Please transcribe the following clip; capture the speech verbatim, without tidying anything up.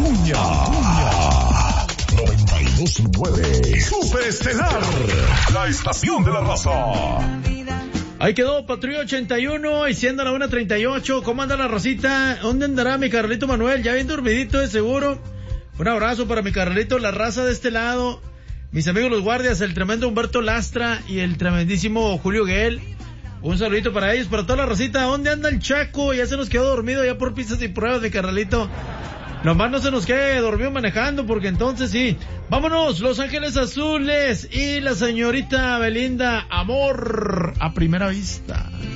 Acuña. noventa y dos punto nueve. Super Estelar. La estación de la raza. Ahí quedó Patrulla ochenta y uno y siendo la una treinta y ocho. ¿Cómo anda la Rosita? ¿Dónde andará mi Carlito Manuel? Ya bien dormidito de seguro. Un abrazo para mi Carlito, la raza de este lado. Mis amigos los guardias, el tremendo Humberto Lastra y el tremendísimo Julio Guel. Un saludito para ellos, para toda la Rosita. ¿Dónde anda el Chaco? Ya se nos quedó dormido ya por pistas y pruebas, mi Carlito. Nomás no se nos quede dormido manejando, porque entonces sí. Vámonos, Los Ángeles Azules y la señorita Belinda, Amor a Primera Vista.